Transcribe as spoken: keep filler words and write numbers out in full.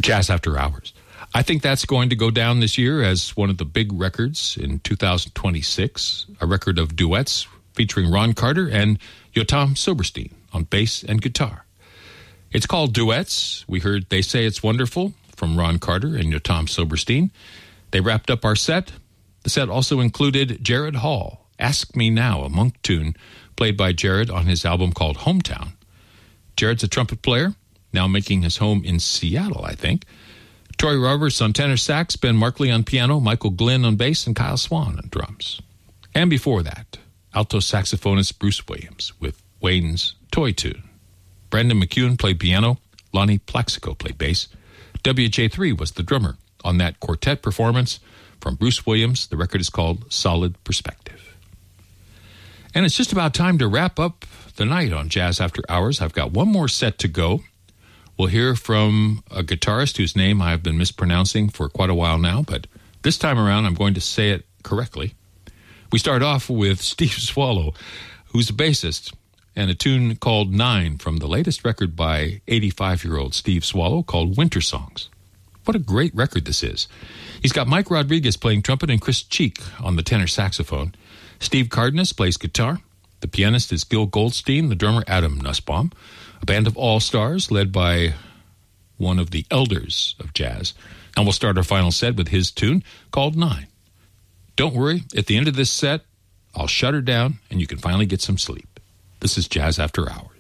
Jazz After Hours. I think that's going to go down this year as one of the big records in two thousand twenty-six, a record of duets featuring Ron Carter and Yotam Silberstein on bass and guitar. It's called Duets. We heard They Say It's Wonderful from Ron Carter and Yotam Silberstein. They wrapped up our set. The set also included Jared Hall, Ask Me Now, a Monk tune played by Jared on his album called Hometown. Jared's a trumpet player, now making his home in Seattle, I think. Troy Roberts on tenor sax, Ben Markley on piano, Michael Glynn on bass, and Kyle Swan on drums. And before that, alto saxophonist Bruce Williams with Wayne's Toy Tune. Brandon McEwen played piano, Lonnie Plaxico played bass. W J three was the drummer on that quartet performance from Bruce Williams. The record is called Solid Perspective. And it's just about time to wrap up the night on Jazz After Hours. I've got one more set to go. We'll hear from a guitarist whose name I've been mispronouncing for quite a while now, but this time around I'm going to say it correctly. We start off with Steve Swallow, who's a bassist, and a tune called Nine from the latest record by eighty-five-year-old Steve Swallow called Winter Songs. What a great record this is. He's got Mike Rodriguez playing trumpet and Chris Cheek on the tenor saxophone. Steve Cardenas plays guitar. The pianist is Gil Goldstein, the drummer Adam Nussbaum. A band of all-stars led by one of the elders of jazz. And we'll start our final set with his tune called Nine. Don't worry, at the end of this set, I'll shut her down and you can finally get some sleep. This is Jazz After Hours.